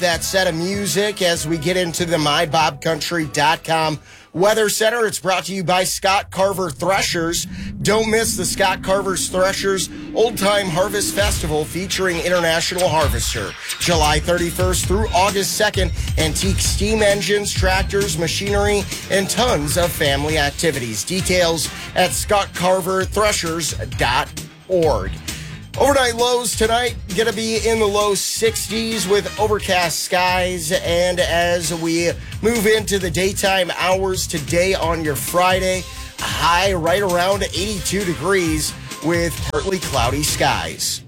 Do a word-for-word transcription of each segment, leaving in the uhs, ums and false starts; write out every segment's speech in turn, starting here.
that set of music as we get into the my bob country dot com Weather Center. It's brought to you by Scott Carver Threshers. Don't miss the Scott Carver's Threshers Old Time Harvest Festival featuring International Harvester. July thirty-first through August second. Antique steam engines, tractors, machinery, and tons of family activities. Details at scott carver threshers dot org. Overnight lows tonight going to be in the low sixties with overcast skies. And as we move into the daytime hours today on your Friday, a high right around eighty-two degrees with partly cloudy skies.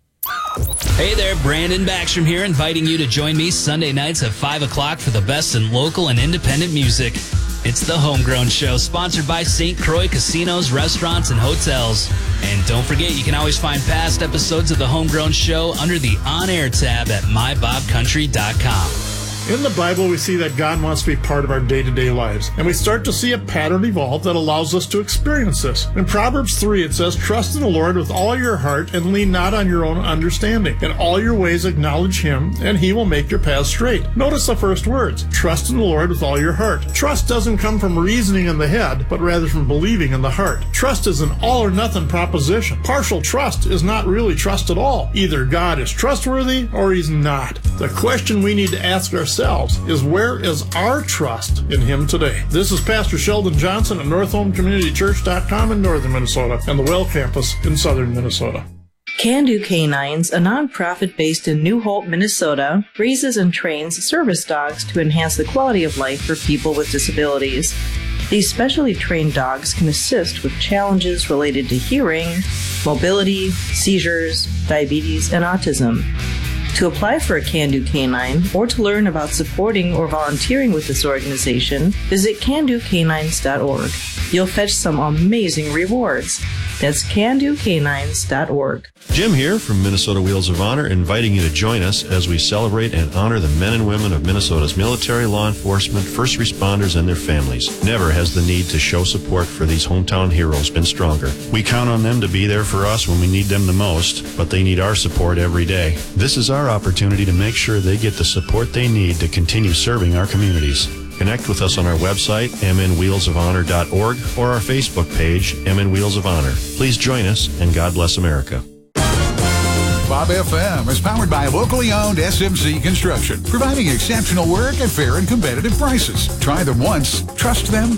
Hey there, Brandon Backstrom here, inviting you to join me Sunday nights at five o'clock for the best in local and independent music. It's the Homegrown Show, sponsored by Saint Croix Casinos, Restaurants, and Hotels. And don't forget, you can always find past episodes of the Homegrown Show under the On Air tab at my bob country dot com. In the Bible, we see that God wants to be part of our day-to-day lives, and we start to see a pattern evolve that allows us to experience this. In Proverbs three, it says, "Trust in the Lord with all your heart and lean not on your own understanding. In all your ways acknowledge Him, and He will make your paths straight." Notice the first words, trust in the Lord with all your heart. Trust doesn't come from reasoning in the head, but rather from believing in the heart. Trust is an all-or-nothing proposition. Partial trust is not really trust at all. Either God is trustworthy or He's not. The question we need to ask ourselves is, where is our trust in Him today? This is Pastor Sheldon Johnson at north home community church dot com in northern Minnesota and the Well Campus in southern Minnesota. Can Do Canines, a nonprofit based in New Hope, Minnesota, raises and trains service dogs to enhance the quality of life for people with disabilities. These specially trained dogs can assist with challenges related to hearing, mobility, seizures, diabetes, and autism. To apply for a Can Do Canine or to learn about supporting or volunteering with this organization, visit can do canines dot org. You'll fetch some amazing rewards. That's can do canines dot org. Jim here from Minnesota Wheels of Honor, inviting you to join us as we celebrate and honor the men and women of Minnesota's military, law enforcement, first responders, and their families. Never has the need to show support for these hometown heroes been stronger. We count on them to be there for us when we need them the most, but they need our support every day. This is our opportunity to make sure they get the support they need to continue serving our communities. Connect with us on our website, m n wheels of honor dot org, or our Facebook page, M N Wheels of Honor. Please join us, and God bless America. Bob F M is powered by locally owned S M C Construction, providing exceptional work at fair and competitive prices. Try them once, trust them